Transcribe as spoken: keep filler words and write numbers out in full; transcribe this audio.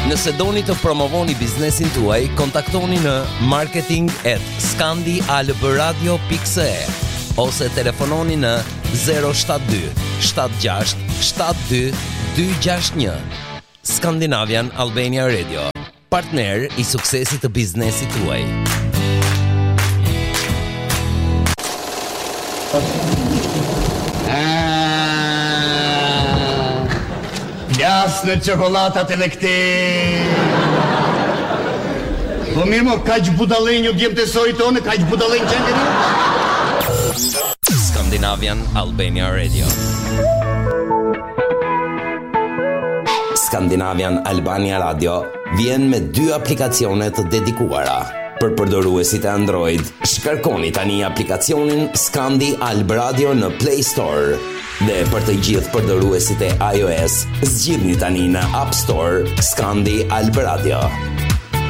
Nëse doni të promovoni biznesin tuaj, kontaktoni në marketing at scandialbradio dot c e ose telefononi në zero shtat dy shtat gjasht shtat dy dy gjasht një. Scandinavian Albania Radio, partner i suksesit të biznesit tuaj. Jasnë qokolatat e këti. Po mirë mo, kaq budallën ju djemë të sori tonë, kaq budallën qenë një. Scandinavian Albania Radio. Scandinavian Albania Radio vjen me dy aplikacione të dedikuara. Për përdoruesit e Android, shkarkoni tani aplikacionin Scandi Alb Radio në Play Store. Dhe për të gjithë përdoruesit e iOS, zgjidhni tani në App Store Scandi Alb Radio.